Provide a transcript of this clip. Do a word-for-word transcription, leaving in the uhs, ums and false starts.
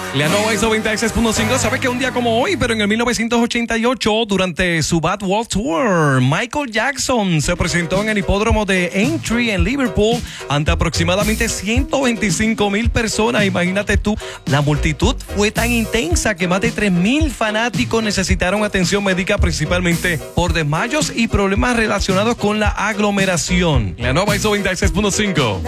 La nueva ISO noventa y seis punto cinco. ¿Sabes que un día como hoy, pero en el mil novecientos ochenta y ocho, durante su Bad World Tour, Michael Jackson se presentó en el hipódromo de Aintree en Liverpool ante aproximadamente ciento veinticinco mil personas? Imagínate tú, la multitud fue tan intensa que más de tres mil fanáticos necesitaron atención médica, principalmente por desmayos y problemas relacionados con la aglomeración. La nueva ISO noventa y seis punto cinco.